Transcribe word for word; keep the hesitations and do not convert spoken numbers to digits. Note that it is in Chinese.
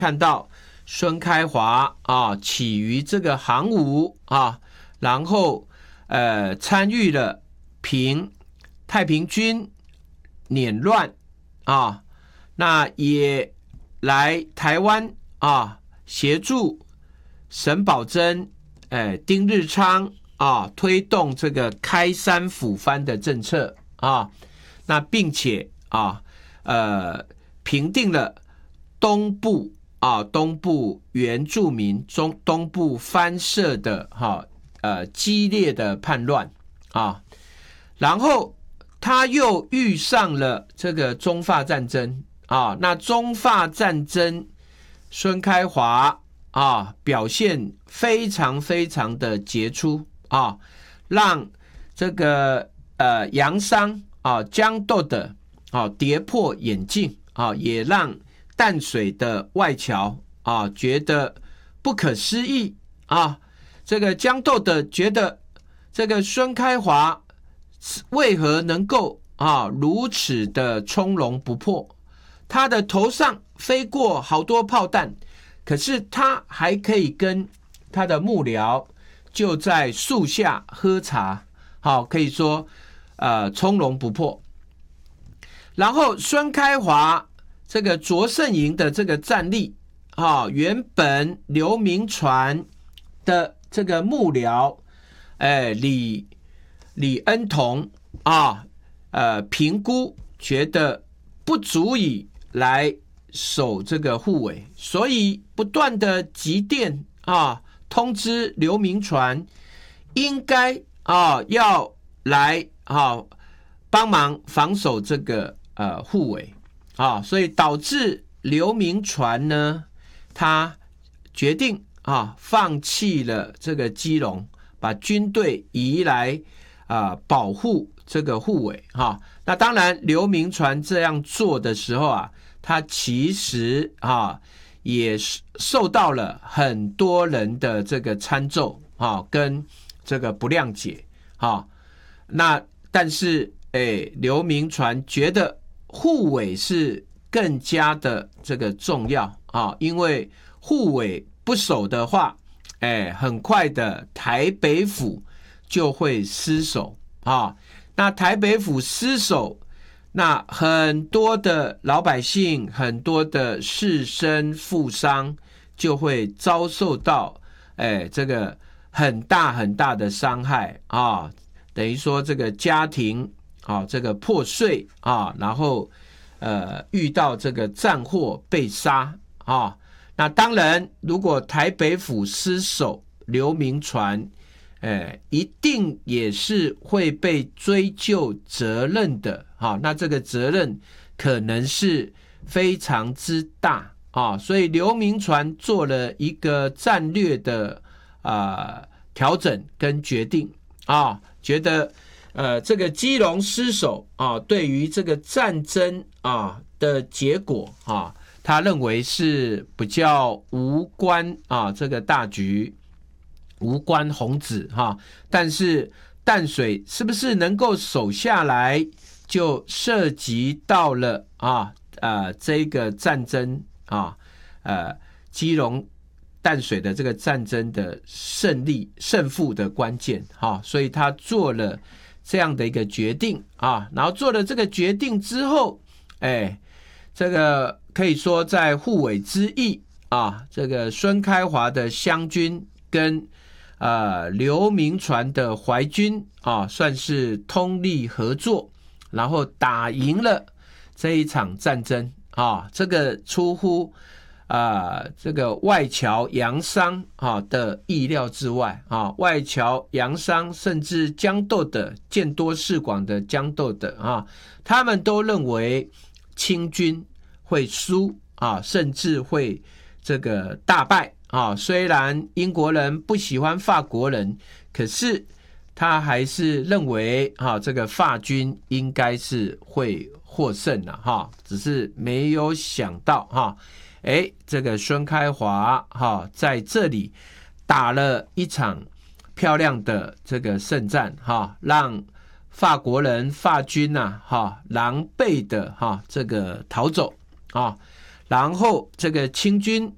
看到孙开华啊起于这个航母啊，然后呃参与了平太平军捻乱啊，那也来台湾啊协助沈葆桢、呃丁日昌啊推动这个开山抚番的政策啊，那并且啊呃平定了东部啊东部原住民中东部藩社的哈、啊、呃激烈的叛乱啊，然后他又遇上了这个中法战争啊，那中法战争孙开华啊表现非常非常的杰出啊，让这个呃杨商啊江斗的啊跌破眼镜啊，也让淡水的外侨啊觉得不可思议啊，这个江斗的觉得这个孙开华为何能够啊如此的从容不迫？他的头上飞过好多炮弹，可是他还可以跟他的幕僚就在树下喝茶，好，可以说呃从容不迫。然后孙开华这个卓胜营的这个战力啊，原本刘铭传的这个幕僚，哎李李恩同啊，呃评估觉得不足以来守这个护卫，所以不断的急电啊通知刘铭传应该啊要来啊帮忙防守这个呃护卫啊，所以导致刘铭传呢，他决定啊放弃了这个基隆，把军队移来啊保护这个护卫哈。那当然，刘铭传这样做的时候啊，他其实啊也受到了很多人的这个参奏啊跟这个不谅解啊。那但是哎，刘铭传觉得护卫是更加的这个重要啊，因为护卫不守的话，哎，很快的台北府就会失守啊。那台北府失守，那很多的老百姓，很多的士绅富商就会遭受到哎这个很大很大的伤害啊，等于说这个家庭啊这个破碎啊，然后呃遇到这个战祸被杀啊。那当然，如果台北府失守，刘铭传哎，一定也是会被追究责任的啊。那这个责任可能是非常之大啊，所以刘铭传做了一个战略的啊调整跟决定啊，觉得呃这个基隆失守啊，对于这个战争啊的结果啊，他认为是比较无关啊这个大局。无关宏旨哈，但是淡水是不是能够守下来，就涉及到了啊呃这个战争啊呃基隆淡水的这个战争的胜利胜负的关键哈，所以他做了这样的一个决定啊，然后做了这个决定之后，哎，这个可以说在护卫之役啊，这个孙开华的湘军跟呃，刘铭传的淮军啊，算是通力合作，然后打赢了这一场战争啊。这个出乎啊、呃、这个外侨杨商啊的意料之外啊。外侨杨商甚至江斗的见多识广的江斗的啊，他们都认为清军会输啊，甚至会这个大败。啊，虽然英国人不喜欢法国人，可是他还是认为啊，这个法军应该是会获胜了哈，只是没有想到哈，哎，这个孙开华哈在这里打了一场漂亮的这个胜战哈，让法国人法军呐哈狼狈的哈这个逃走啊，然后这个清军